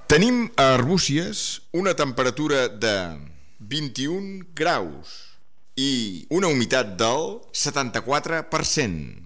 Tenim a Arbúcies una temperatura de 21 graus i una humitat del 74%.